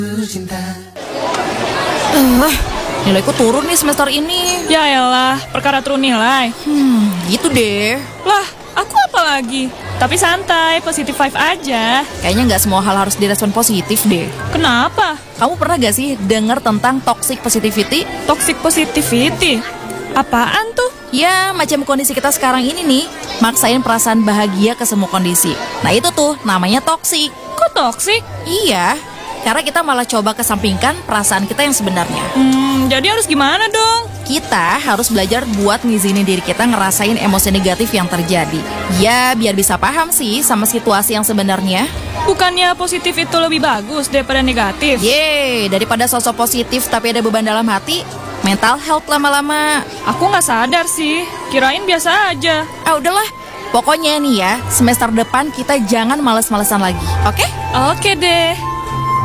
Nilaiku turun nih semester ini. Ya elah, perkara turun nilai. Gitu deh. Lah, aku apa lagi? Tapi santai, positive vibe aja. Kayaknya nggak semua hal harus direspon positif deh. Kenapa? Kamu pernah gak sih denger tentang toxic positivity? Toxic positivity? Apaan tuh? Ya, macam kondisi kita sekarang ini nih, maksain perasaan bahagia ke semua kondisi. Nah itu tuh namanya toxic. Kok toxic? Iya, karena kita malah coba kesampingkan perasaan kita yang sebenarnya. Jadi harus gimana dong? Kita harus belajar buat ngizinin diri kita ngerasain emosi negatif yang terjadi. Ya, biar bisa paham sih sama situasi yang sebenarnya. Bukannya positif itu lebih bagus daripada negatif? Yeay, daripada sosok positif tapi ada beban dalam hati, mental health lama-lama. Aku nggak sadar sih, kirain biasa aja. Udahlah, pokoknya nih ya, semester depan kita jangan males-malesan lagi, oke? Oke deh.